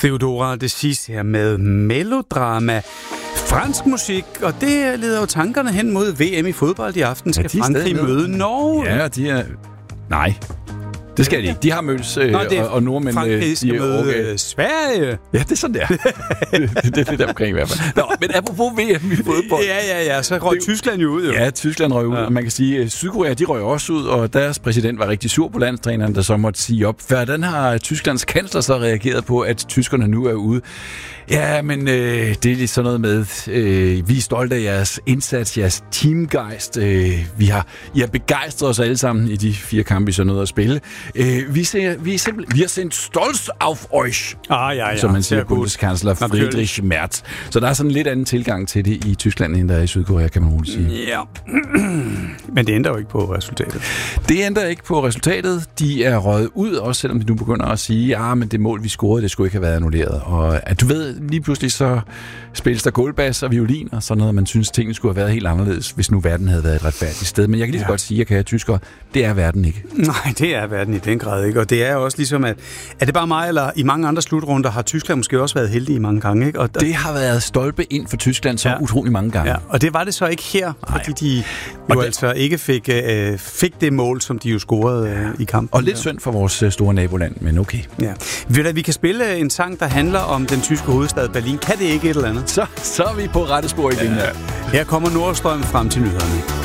Theodora de Sis her med melodrama. Fransk musik, og det leder jo tankerne hen mod VM i fodbold i aften. Skal Frankrig møde Norge? Ja, de er... Nej, det skal de ikke. De har mødtes, og nordmænd... Frankrig skal møde Sverige. Ja, det er sådan der. det er lidt omkring i hvert fald. Nå, men apropos VM i fodbold... Ja, så røg Tyskland jo ud. Jo. Ja, Tyskland røg ud, og man kan sige, at Sydkorea, de røg også ud, og deres præsident var rigtig sur på landstræneren, der så måtte sige op. Hvordan har Tysklands kansler så reageret på, at tyskerne nu er ude? Ja, men det er lidt sådan noget med, vi er stolte af jeres indsats, jeres teamgeist. I har begejstret os alle sammen i de 4 kampe, vi så nåede at spille. Vi har sendt stolz auf euch, som man siger, bundeskansler Friedrich Merz. Så der er sådan en lidt anden tilgang til det i Tyskland, end der er i Sydkorea, kan man roligt sige. Ja, men det ændrer jo ikke på resultatet. Det ændrer ikke på resultatet. De er røget ud, også selvom de nu begynder at sige, men det mål, vi scorede, det skulle ikke have været annulleret. Og at du ved, lige pludselig så spilles der gulvbas og violin og sådan noget, man synes, tingene skulle have været helt anderledes, hvis nu verden havde været et retfærdigt sted. Men jeg kan lige så godt sige, at jeg tyskere, det er verden ikke. Nej, det er verden i den grad ikke. Og det er også ligesom, at er det bare mig, eller i mange andre slutrunder har Tyskland måske også været heldige mange gange, ikke? Og det har været stolpe ind for Tyskland så utrolig mange gange. Ja, og det var det så ikke her, fordi de jo altså ikke fik det mål, som de jo scorede i kampen. Og lidt synd for vores store naboland, men okay. Ja. Ved du, vi kan spille en sang, der handler om den tyske hovedstad Berlin. Kan det ikke et eller andet? Så er vi på rette spor igen. Ja. Her kommer Nordstrøm frem til nyhederne.